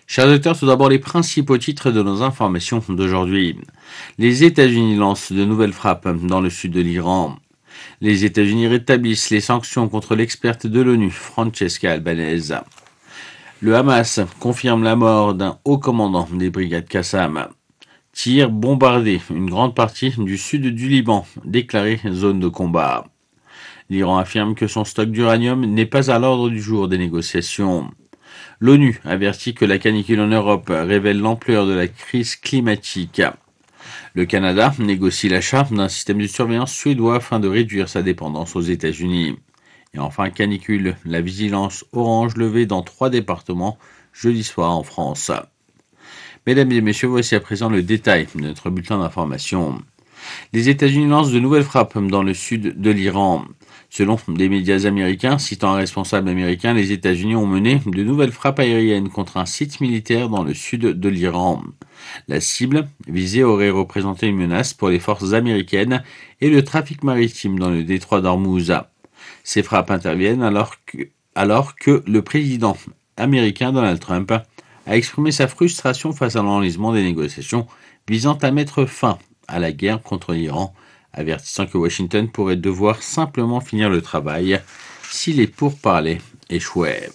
Chers auditeurs, tout d'abord les principaux titres de nos informations d'aujourd'hui. Les États-Unis lancent de nouvelles frappes dans le sud de l'Iran. Les États-Unis rétablissent les sanctions contre l'experte de l'ONU, Francesca Albanese. Le Hamas confirme la mort d'un haut commandant des brigades Qassam. Tirs bombardés une grande partie du sud du Liban, déclarée zone de combat. L'Iran affirme que son stock d'uranium n'est pas à l'ordre du jour des négociations. L'ONU avertit que la canicule en Europe révèle l'ampleur de la crise climatique. Le Canada négocie l'achat d'un système de surveillance suédois afin de réduire sa dépendance aux États-Unis. Et enfin, canicule, la vigilance orange levée dans 3 départements jeudi soir en France. Mesdames et messieurs, voici à présent le détail de notre bulletin d'information. Les États-Unis lancent de nouvelles frappes dans le sud de l'Iran. Selon des médias américains, citant un responsable américain, les États-Unis ont mené de nouvelles frappes aériennes contre un site militaire dans le sud de l'Iran. La cible visée aurait représenté une menace pour les forces américaines et le trafic maritime dans le détroit d'Ormuz. Ces frappes interviennent alors que le président américain Donald Trump a exprimé sa frustration face à l'enlisement des négociations visant à mettre fin à la guerre contre l'Iran, avertissant que Washington pourrait devoir simplement finir le travail si les pourparlers échouaient.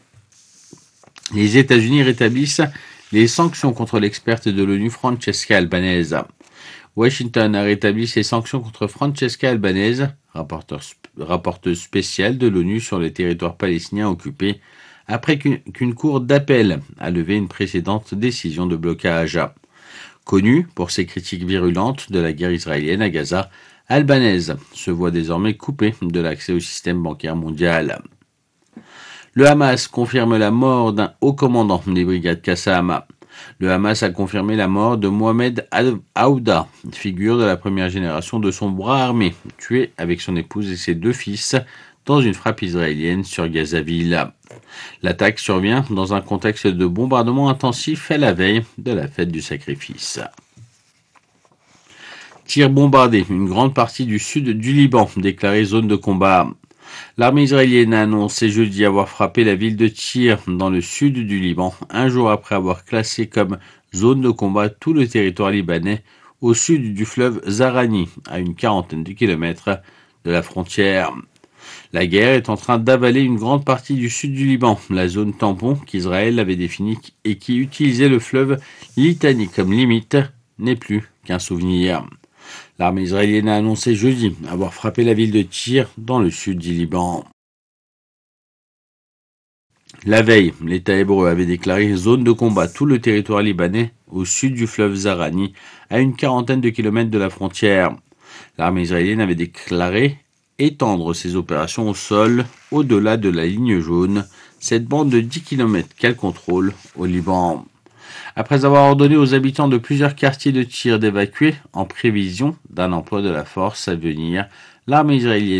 Les États-Unis rétablissent les sanctions contre l'experte de l'ONU Francesca Albanese. Washington a rétabli ses sanctions contre Francesca Albanese, rapporteuse spéciale de l'ONU sur les territoires palestiniens occupés, après qu'une cour d'appel a levé une précédente décision de blocage. Connue pour ses critiques virulentes de la guerre israélienne à Gaza, Albanese se voit désormais coupée de l'accès au système bancaire mondial. Le Hamas confirme la mort d'un haut commandant des brigades Qassam. Le Hamas a confirmé la mort de Mohamed Aouda, figure de la première génération de son bras armé, tué avec son épouse et ses 2 fils dans une frappe israélienne sur Gazaville. L'attaque survient dans un contexte de bombardement intensif à la veille de la fête du sacrifice. Tirs bombardés une grande partie du sud du Liban, déclarée zone de combat. L'armée israélienne a annoncé jeudi avoir frappé la ville de Tyr dans le sud du Liban, un jour après avoir classé comme zone de combat tout le territoire libanais au sud du fleuve Zarani, à une quarantaine de kilomètres de la frontière. La guerre est en train d'avaler une grande partie du sud du Liban, la zone tampon qu'Israël avait définie et qui utilisait le fleuve Litani comme limite n'est plus qu'un souvenir. L'armée israélienne a annoncé jeudi avoir frappé la ville de Tyr dans le sud du Liban. La veille, l'État hébreu avait déclaré zone de combat tout le territoire libanais au sud du fleuve Zarani, à une quarantaine de kilomètres de la frontière. L'armée israélienne avait déclaré étendre ses opérations au sol au-delà de la ligne jaune, cette bande de 10 km qu'elle contrôle au Liban. Après avoir ordonné aux habitants de plusieurs quartiers de Tyr d'évacuer en prévision d'un emploi de la force à venir, l'armée israélienne